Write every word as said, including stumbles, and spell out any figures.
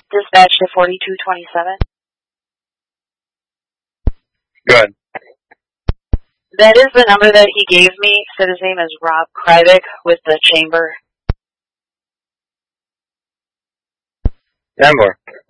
Dispatch to forty-two twenty-seven. Good. That is the number that he gave me. Said his name is Rob Krivik with the chamber. Denver.